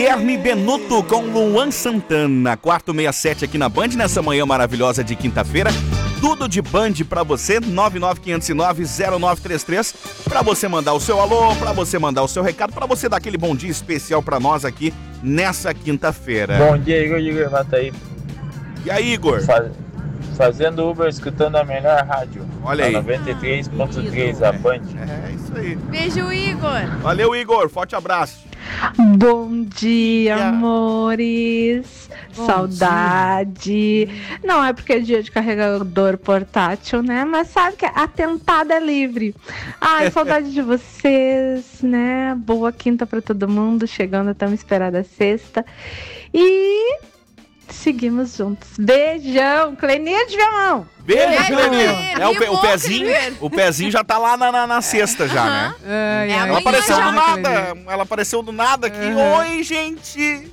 Guilherme Benuto com Luan Santana. 467 aqui na Band, nessa manhã maravilhosa de quinta-feira. Tudo de Band pra você, 99509-0933. Pra você mandar o seu alô, pra você mandar o seu recado, pra você dar aquele bom dia especial pra nós aqui nessa quinta-feira. Bom dia, Igor Mataí. E aí, Igor? Fazendo Uber, escutando a melhor rádio. Olha aí. 93.3, a Band. É isso aí. Beijo, Igor. Valeu, Igor. Forte abraço. Bom dia, amores. Bom Saudade. Não é porque é dia de carregador portátil, né? Mas sabe que a tentada é livre. Ai, saudade de vocês, né? Boa quinta pra todo mundo. Chegando a tão esperada sexta. E seguimos juntos. Beijão, Clenir de Viamão. Beijo, Clenir. Clenir. O pezinho já tá lá na sexta já, né? Ela apareceu do nada. Ela apareceu do nada aqui. Oi, gente.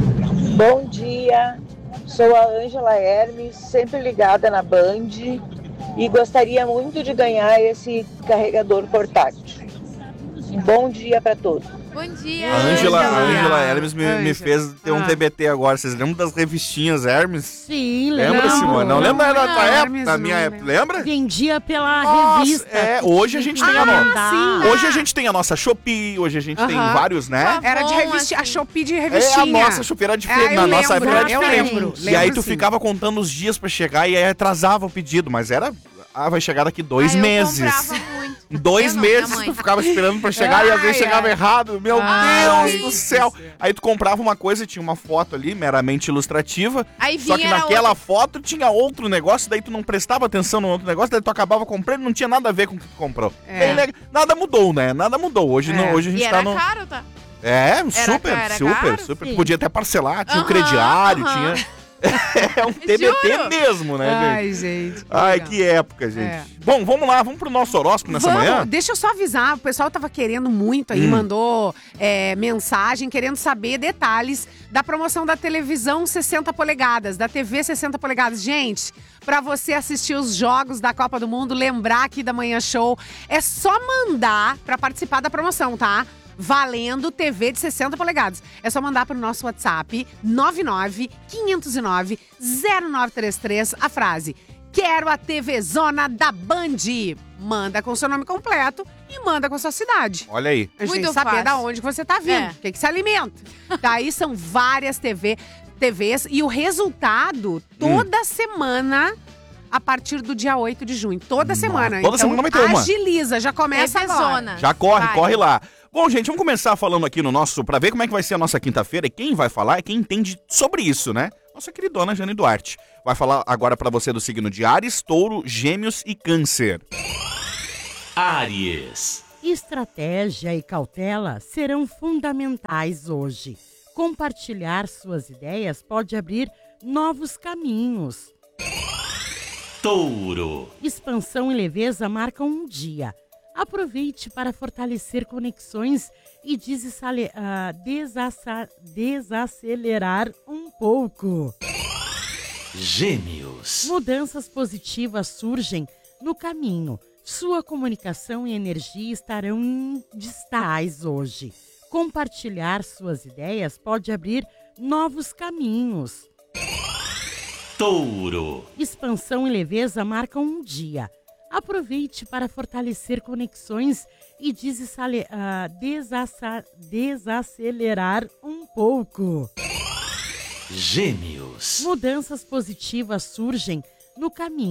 Bom dia, sou a Ângela Hermes, sempre ligada na Band e gostaria muito de ganhar esse carregador portátil. Um bom dia para todos. Bom dia, A Ângela Hermes me fez ter um TBT agora. Vocês lembram das revistinhas Hermes? Sim, lembra, Simone? Não lembra da tua época, da minha época? Lembra? Vendia pela revista. Hoje a gente tem a nossa. sim. Hoje a gente tem a nossa Shopee, hoje a gente tem vários, né? Era de revistinha, a Shopee de revistinha. A nossa Shopee era diferente. Na nossa época era diferente. E aí tu ficava contando os dias pra chegar e aí atrasava o pedido, mas era... vai chegar daqui 2 meses. Eu comprava muito. 2 meses tu ficava esperando pra chegar e às vezes chegava errado. Meu Deus do céu. Aí tu comprava uma coisa e tinha uma foto ali, meramente ilustrativa. Aí só que naquela foto tinha outro negócio, daí tu não prestava atenção no outro negócio, daí tu acabava comprando e não tinha nada a ver com o que tu comprou. Nada mudou, né? Nada mudou. Hoje a gente tá no... caro, tá? Super. Sim. Podia até parcelar, tinha o crediário, tinha... É um TBT mesmo, né, gente? Ai, gente. Ai, que época, gente. Bom, vamos lá, vamos pro nosso horóscopo nessa manhã? Deixa eu só avisar, o pessoal tava querendo muito aí, mandou mensagem, querendo saber detalhes da promoção da televisão 60 polegadas, da TV 60 polegadas. Gente, pra você assistir os jogos da Copa do Mundo, lembrar aqui da Manhã Show, é só mandar pra participar da promoção, tá? Valendo TV de 60 polegadas. É só mandar para o nosso WhatsApp 99509-0933 a frase: quero a TV Zona da Band. Manda com seu nome completo e manda com a sua cidade. Olha aí. A gente Muito saber fácil. da onde você tá vindo, o que se alimenta. Daí são várias TVs e o resultado toda semana a partir do dia 8 de junho. Toda semana. Toda semana vai ter uma. Agiliza, já começa TV agora. Zona. Já corre lá. Bom, gente, vamos começar falando aqui no nosso... Pra ver como é que vai ser a nossa quinta-feira. E quem vai falar é quem entende sobre isso, né? Nossa queridona Jane Duarte. Vai falar agora pra você do signo de Áries, Touro, Gêmeos e Câncer. Áries. Estratégia e cautela serão fundamentais hoje. Compartilhar suas ideias pode abrir novos caminhos. Touro. Expansão e leveza marcam um dia. Aproveite para fortalecer conexões e desacelerar um pouco. Gêmeos. Mudanças positivas surgem no caminho. Sua comunicação e energia estarão em destaque hoje. Compartilhar suas ideias pode abrir novos caminhos. Touro. Expansão e leveza marcam um dia. Aproveite para fortalecer conexões e desacelerar um pouco. Gêmeos. Mudanças positivas surgem no caminho.